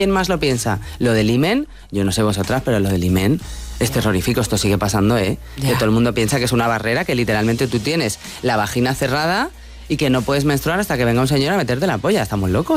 ¿Quién más lo piensa? Lo del himen, yo no sé vosotras, pero lo del himen es terrorífico, esto sigue pasando, Que todo el mundo piensa que es una barrera, que literalmente tú tienes la vagina cerrada y que no puedes menstruar hasta que venga un señor a meterte la polla. Estamos locos.